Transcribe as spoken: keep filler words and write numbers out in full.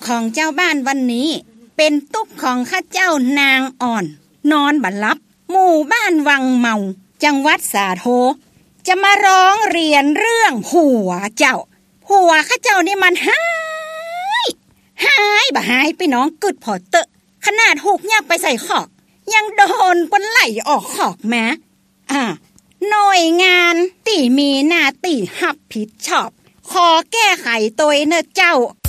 ของเจ้าบ้านวันนี้เป็นตุ๊บของข้าเจ้านางอ่อนนอนบัลลับหมู่บ้านวังเมาจังหวัดสาโทจะมาร้องเรียนเรื่องหัวเจ้าหัวข้าเจ้านี่มันหายหายบ่หายไปน้องกึดพอเตอะขนาดหุกยักไปใส่ขอกยังโดนปนไหลออกขอกแม้อ่าหน่วยงานตีมีหน้าตีหับผิดชอบขอแก้ไขตัวเนอะเจ้า